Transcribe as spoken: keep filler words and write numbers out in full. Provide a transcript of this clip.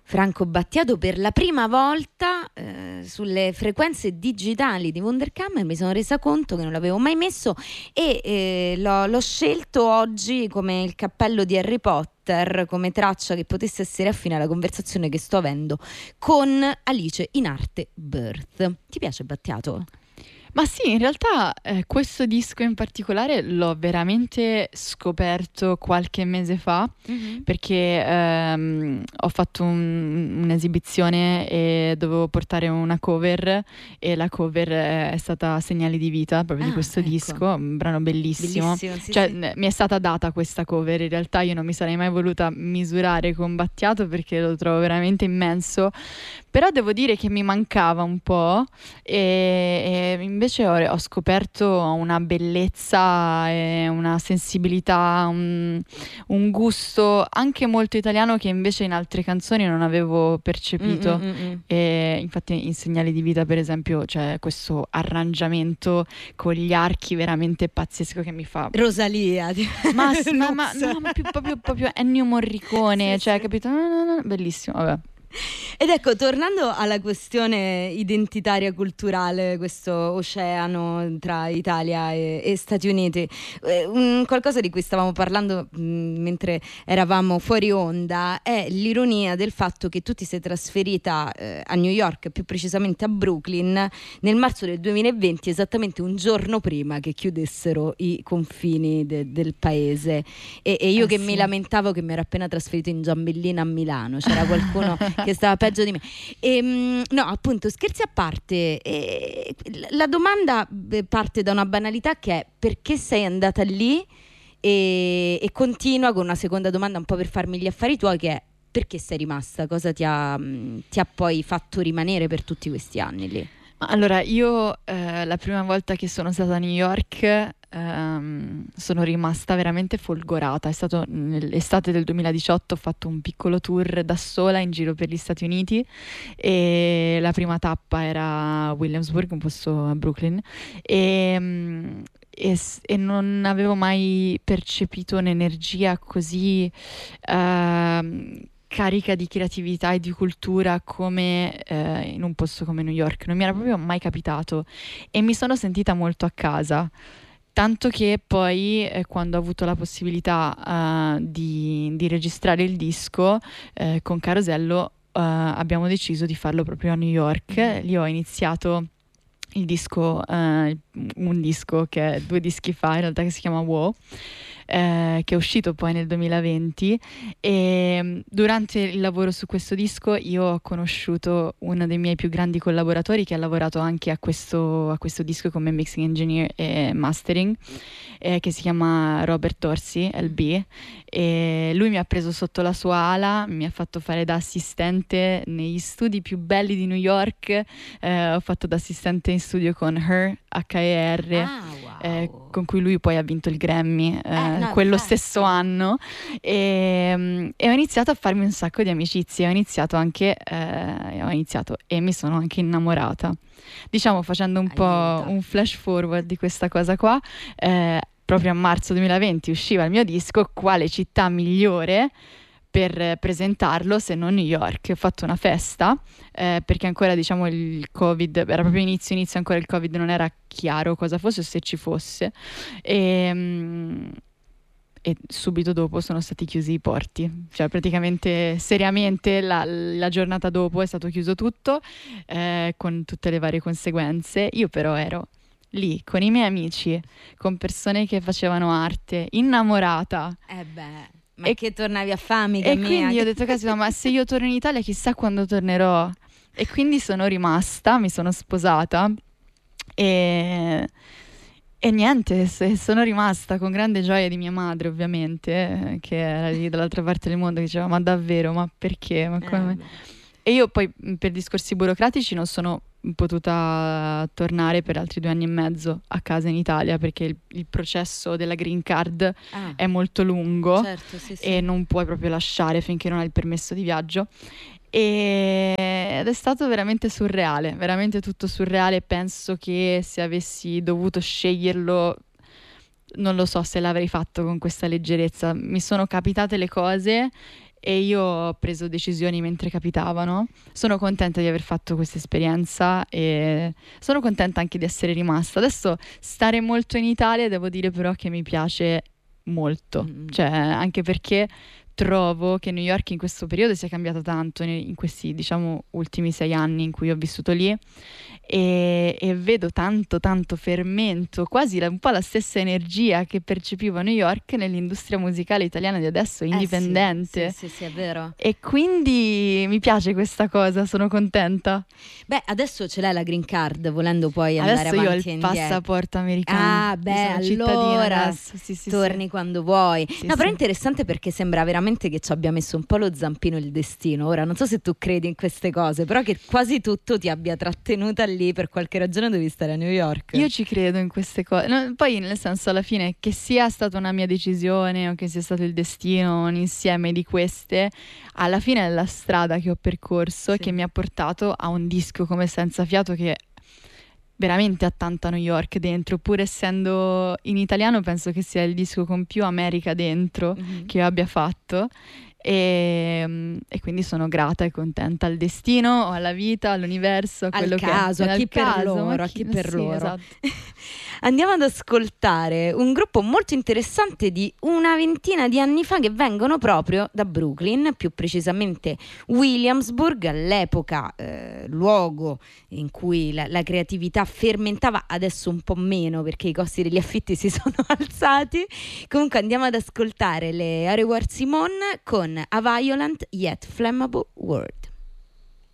Franco Battiato per la prima volta eh, sulle frequenze digitali di Wundercam. Mi sono resa conto che non l'avevo mai messo e eh, l'ho, l'ho scelto oggi come il cappello di Harry Potter, come traccia che potesse essere affine alla conversazione che sto avendo con Alice in arte Birth. Ti piace Battiato? Ma sì, in realtà eh, questo disco in particolare l'ho veramente scoperto qualche mese fa, Mm-hmm. perché ehm, ho fatto un- un'esibizione e dovevo portare una cover e la cover è stata Segnali di vita, proprio di Ah, questo ecco. disco, un brano bellissimo. Bellissimo, sì, Cioè, sì. n- mi è stata data questa cover, in realtà io non mi sarei mai voluta misurare con Battiato perché lo trovo veramente immenso, però devo dire che mi mancava un po' e, e invece ho, ho scoperto una bellezza e una sensibilità, un, un gusto anche molto italiano che invece in altre canzoni non avevo percepito. Mm, mm, mm, mm. E infatti in Segnali di vita, per esempio, c'è questo arrangiamento con gli archi veramente pazzesco che mi fa... Rosalia. Ma, s- ma, ma- Lux. no, ma più, proprio, proprio Ennio Morricone, Sì, cioè, sì. capito? No, no, no, bellissimo, vabbè. Ed ecco, tornando alla questione identitaria culturale, questo oceano tra Italia e, e Stati Uniti, eh, un- qualcosa di cui stavamo parlando mh, mentre eravamo fuori onda è l'ironia del fatto che tu ti sei trasferita eh, a New York, più precisamente a Brooklyn, nel marzo del duemilaventi, esattamente un giorno prima che chiudessero i confini de- del paese. E, e io Eh che sì. mi lamentavo che mi ero appena trasferito in Giambellina a Milano, c'era qualcuno che stava peggio di me. E, no, appunto, scherzi a parte, eh, la domanda eh, parte da una banalità che è: perché sei andata lì? E, e continua con una seconda domanda un po' per farmi gli affari tuoi, che è: perché sei rimasta? Cosa ti ha, mh, ti ha poi fatto rimanere per tutti questi anni lì? Ma allora, io eh, la prima volta che sono stata a New York ehm, sono rimasta veramente folgorata. È stato nell'estate del duemiladiciotto, ho fatto un piccolo tour da sola in giro per gli Stati Uniti e la prima tappa era Williamsburg, un posto a Brooklyn, e, mm, e s- e non avevo mai percepito un'energia così ehm, carica di creatività e di cultura come eh, in un posto come New York. Non mi era proprio mai capitato e mi sono sentita molto a casa. Tanto che poi, eh, quando ho avuto la possibilità eh, di, di registrare il disco eh, con Carosello, eh, abbiamo deciso di farlo proprio a New York. Mhm. Lì ho iniziato il disco, eh, un disco che è due dischi fa, in realtà, che si chiama Wow, eh, che è uscito poi nel duemilaventi, e mm, durante il lavoro su questo disco io ho conosciuto uno dei miei più grandi collaboratori che ha lavorato anche a questo, a questo disco come mixing engineer e mastering, eh, che si chiama Robert Orsi, L B, e lui mi ha preso sotto la sua ala, mi ha fatto fare da assistente negli studi più belli di New York, eh, ho fatto da assistente in studio con Her, H E R, Ah, wow. eh, con cui lui poi ha vinto il Grammy eh, Eh, no, quello infatti. stesso anno, e, mm, e ho iniziato a farmi un sacco di amicizie, ho iniziato anche, eh, ho iniziato e mi sono anche innamorata. Diciamo, facendo un po' Aiuto. un flash forward di questa cosa qua, eh, proprio a marzo duemilaventi usciva il mio disco, quale città migliore per eh, presentarlo se non New York? Ho fatto una festa, eh, perché ancora, diciamo, il Covid, era proprio inizio inizio, ancora il Covid non era chiaro cosa fosse o se ci fosse, e, mm, e subito dopo sono stati chiusi i porti, cioè praticamente seriamente la, la giornata dopo è stato chiuso tutto, eh, con tutte le varie conseguenze. Io però ero lì con i miei amici, con persone che facevano arte, innamorata. Eh beh, ma E, che tornavi a fare, amica e mia? quindi io ho detto, caspita, ma se io torno in Italia chissà quando tornerò. E quindi sono rimasta, mi sono sposata e, e niente, se- sono rimasta con grande gioia di mia madre, ovviamente, eh, che era lì dall'altra parte del mondo, che diceva, ma davvero, ma perché? Ma Eh, come? beh. E io poi, mh, per discorsi burocratici, non sono potuta tornare per altri due anni e mezzo a casa in Italia perché il, il processo della green card Ah, è molto lungo certo, sì, sì. e non puoi proprio lasciare finché non hai il permesso di viaggio. E- ed è stato veramente surreale, veramente tutto surreale. Penso che se avessi dovuto sceglierlo, non lo so se l'avrei fatto con questa leggerezza. Mi sono capitate le cose e io ho preso decisioni mentre capitavano. Sono contenta di aver fatto questa esperienza e sono contenta anche di essere rimasta. Adesso stare molto in Italia, devo dire però che mi piace molto, Mm. cioè anche perché trovo che New York in questo periodo sia cambiata tanto ne- in questi, diciamo, ultimi sei anni in cui ho vissuto lì, e, e vedo tanto tanto fermento, quasi la- un po' la stessa energia che percepivo a New York nell'industria musicale italiana di adesso, Eh sì, indipendente. Sì, sì, sì, è vero. E quindi mi piace questa cosa, sono contenta. Beh, adesso ce l'hai la green card, volendo poi andare Adesso io ho avanti e il indietro. passaporto americano. Ah, Io beh, sono cittadina allora adesso. Sì, sì, torni sì. quando vuoi. Sì, No, però è sì. interessante perché sembra veramente che ci abbia messo un po' lo zampino il destino. Ora, non so se tu credi in queste cose, però che quasi tutto ti abbia trattenuta lì, per qualche ragione devi stare a New York. Io ci credo in queste cose. No, poi, nel senso, alla fine, che sia stata una mia decisione o che sia stato il destino, un insieme di queste, alla fine è la strada che ho percorso e Sì. che mi ha portato a un disco come Senza Fiato che veramente ha tanta New York dentro, pur essendo in italiano penso che sia il disco con più America dentro Mhm. che io abbia fatto. E, e quindi sono grata e contenta al destino, o alla vita, all'universo, a Al quello caso, che è. a chi Al per caso, ma loro, a chi- chi per sì, loro. esatto. Andiamo ad ascoltare un gruppo molto interessante di una ventina di anni fa, che vengono proprio da Brooklyn, più precisamente Williamsburg, all'epoca eh, luogo in cui la, la creatività fermentava, adesso un po' meno perché i costi degli affitti si sono alzati. Comunque andiamo ad ascoltare le Areward Simone con A Violent Yet Flammable World.